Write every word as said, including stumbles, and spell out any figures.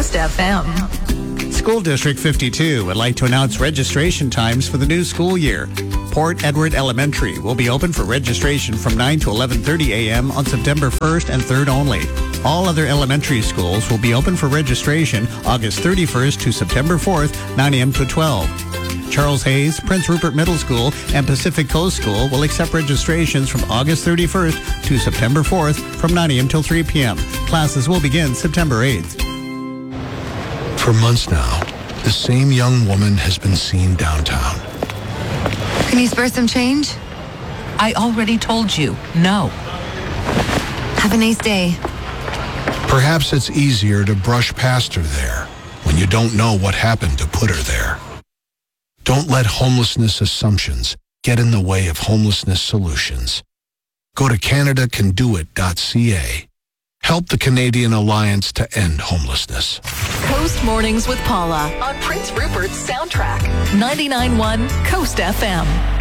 Coast F M. School District fifty-two would like to announce registration times for the new school year. Port Edward Elementary will be open for registration from nine to eleven thirty a.m. on September first and third only. All other elementary schools will be open for registration August thirty-first to September fourth, nine a.m. to twelve. Charles Hayes, Prince Rupert Middle School, and Pacific Coast School will accept registrations from August thirty-first to September fourth from nine a.m. till three p.m. Classes will begin September eighth. For months now, the same young woman has been seen downtown. Can you spare some change? I already told you, no. Have a nice day. Perhaps it's easier to brush past her there when you don't know what happened to put her there. Don't let homelessness assumptions get in the way of homelessness solutions. Go to Canada Can Do It dot c a. Help the Canadian Alliance to End Homelessness. Coast Mornings with Paula on Prince Rupert's Soundtrack. ninety-nine point one Coast F M.